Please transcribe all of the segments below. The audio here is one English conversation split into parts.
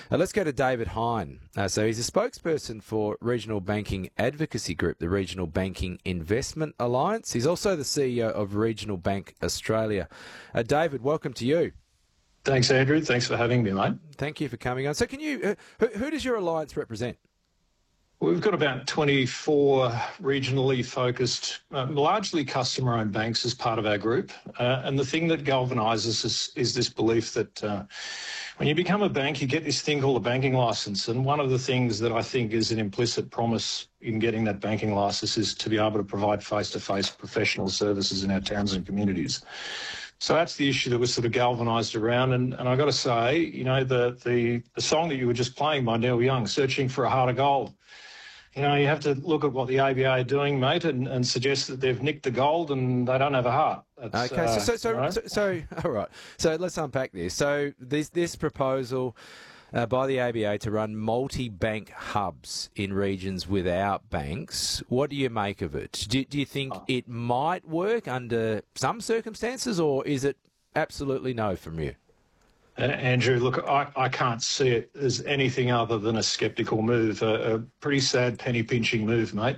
Let's go to David Hine. So he's a spokesperson for Regional Banking Advocacy Group, the Regional Banking Investment Alliance. He's also the CEO of Regional Bank Australia. David, welcome to you. Thanks, Andrew. Thanks for having me, mate. Thank you for coming on. So can you, who does your alliance represent? We've got about 24 regionally focused, largely customer-owned banks as part of our group. And the thing that galvanises us is this belief that when you become a bank, you get this thing called a banking licence. And one of the things that I think is an implicit promise in getting that banking licence is to be able to provide face-to-face professional services in our towns and communities. So that's the issue that was sort of galvanised around. And I got to say, you know, the song that you were just playing by Neil Young, Searching for a Heart of Gold, you know, you have to look at what the ABA are doing, mate, and suggest that they've nicked the gold and they don't have a heart. That's, okay, so all right. So let's unpack this. So this proposal by the ABA to run multi-bank hubs in regions without banks, what do you make of it? Do you think it might work under some circumstances, or is it absolutely no from you? Andrew, look, I can't see it as anything other than a sceptical move, a pretty sad penny-pinching move, mate.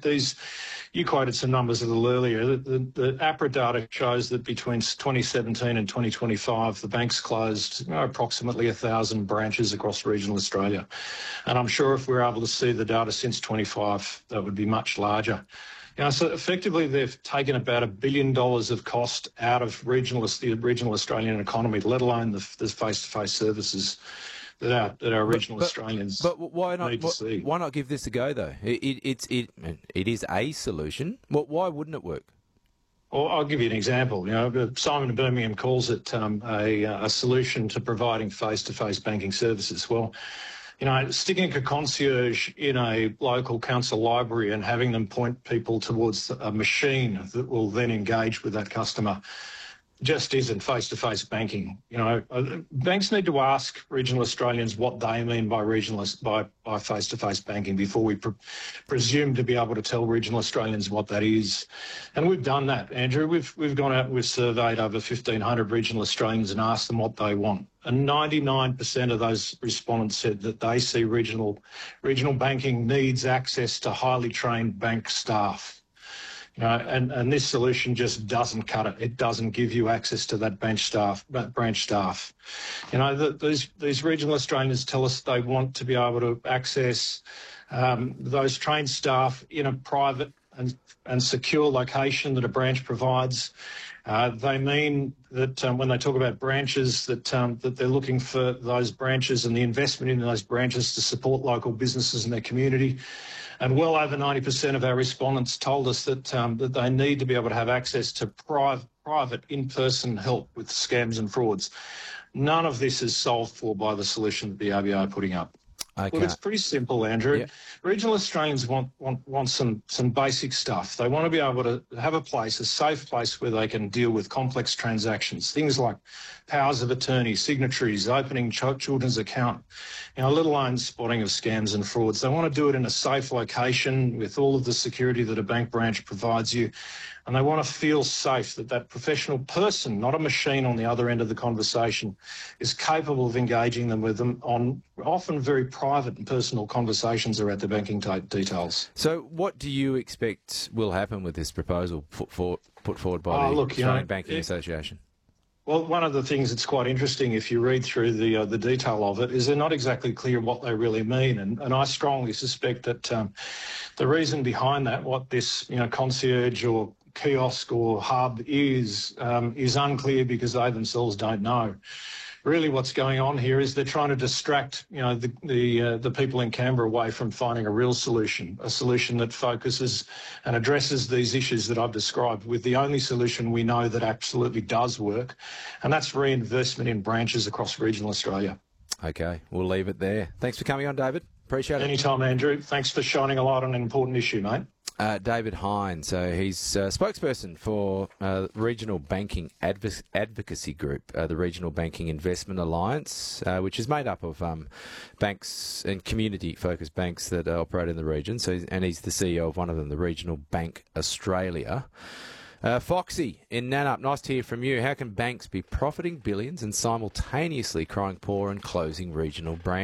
You quoted some numbers a little earlier. The APRA data shows that between 2017 and 2025, the banks closed approximately 1,000 branches across regional Australia. And I'm sure if we're able to see the data since 25, that would be much larger. You know, so effectively, they've taken about $1 billion of cost out of the regional Australian economy, let alone the face-to-face services that our regional Australians need to see. Why not give this a go, though? It is a solution. Why wouldn't it work? Well, I'll give you an example. You know, Simon Birmingham calls it a solution to providing face-to-face banking services. Well, you know, sticking a concierge in a local council library and having them point people towards a machine that will then engage with that customer just isn't face-to-face banking. You know, banks need to ask regional Australians what they mean by by face-to-face banking before we presume to be able to tell regional Australians what that is. And we've done that, Andrew. We've gone out and we've surveyed over 1,500 regional Australians and asked them what they want. And 99% of those respondents said that they see regional banking needs access to highly trained bank staff. You know, and this solution just doesn't cut it. It doesn't give you access to that branch staff. You know, these regional Australians tell us they want to be able to access those trained staff in a private and secure location that a branch provides. They mean that when they talk about branches, that they're looking for those branches and the investment in those branches to support local businesses in their community. And well over 90% of our respondents told us that they need to be able to have access to private in-person help with scams and frauds. None of this is solved for by the solution that the ABA are putting up. Okay. Well, it's pretty simple, Andrew. Yeah. Regional Australians want some basic stuff. They want to be able to have a safe place where they can deal with complex transactions, things like powers of attorney, signatories, opening children's account, you know, let alone spotting of scams and frauds. They want to do it in a safe location with all of the security that a bank branch provides you. And they want to feel safe that professional person, not a machine on the other end of the conversation, is capable of engaging them with them on often very private and personal conversations around the banking details. So what do you expect will happen with this proposal put forward by the Australian Banking Association? Well, one of the things that's quite interesting, if you read through the detail of it, is they're not exactly clear what they really mean. And I strongly suspect that the reason behind that, what this concierge or kiosk or hub is unclear because they themselves don't know. Really what's going on here is they're trying to distract the people in Canberra away from finding a real solution, a solution that focuses and addresses these issues that I've described with the only solution we know that absolutely does work, and that's reinvestment in branches across regional Australia. Okay, we'll leave it there. Thanks for coming on, David. Appreciate it. Anytime, Andrew. Thanks for shining a light on an important issue, mate. David Hine, so he's spokesperson for Regional Banking Advocacy Group, the Regional Banking Investment Alliance, which is made up of banks and community-focused banks that operate in the region. And he's the CEO of one of them, the Regional Bank Australia. Foxy in Nannup, nice to hear from you. How can banks be profiting billions and simultaneously crying poor and closing regional branches?